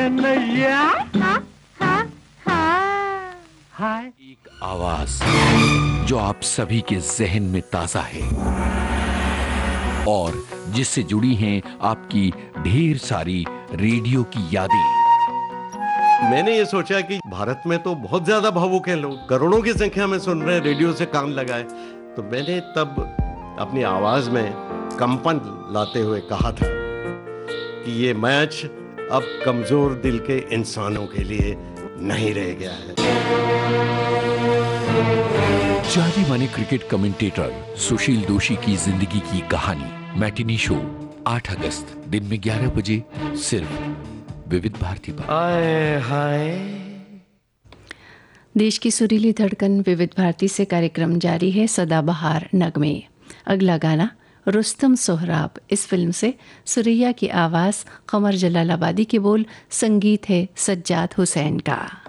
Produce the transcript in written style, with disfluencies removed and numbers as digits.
नैया हाँ हाँ हाँ। हाय। एक आवाज जो आप सभी के जहन में ताजा है और जिससे जुड़ी हैं आपकी ढेर सारी रेडियो की यादें। मैंने ये सोचा कि भारत में तो बहुत ज्यादा भावुक हैं लोग, करोड़ों की संख्या में सुन रहे हैं, रेडियो से कान लगाए। तो मैंने तब अपनी आवाज में कंपन लाते हुए कहा था कि ये मैच अब कमजोर दिल के इंसानों के लिए नहीं रह गया है। जाने माने क्रिकेट कमेंटेटर सुशील दोषी की जिंदगी की कहानी मैटिनी शो 8 अगस्त दिन में 11 बजे सिर्फ विविध भारती पर। आए हाय। देश की सुरीली धड़कन विविध भारती से कार्यक्रम जारी है सदाबहार नगमे। अगला गाना रुस्तम सोहराब, इस फिल्म से सुरैया की आवाज, कमर जलालाबादी के बोल, संगीत है सज्जाद हुसैन का।